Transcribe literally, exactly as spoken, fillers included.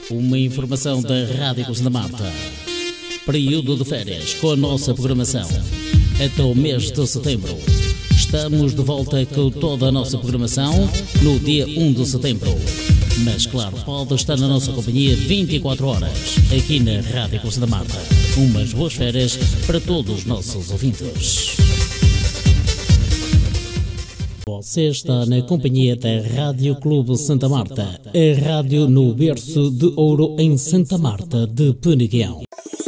Uma informação da Rádio Santa Marta. Período de férias com a nossa programação. Até o mês de setembro. Estamos de volta com toda a nossa programação no dia um de setembro. Mas claro, pode estar na nossa companhia vinte e quatro horas, aqui na Rádio Santa Marta. Umas boas férias para todos os nossos ouvintes. Você está na companhia da Rádio Clube Santa Marta, a rádio no berço de ouro em Santa Marta de Peneguião.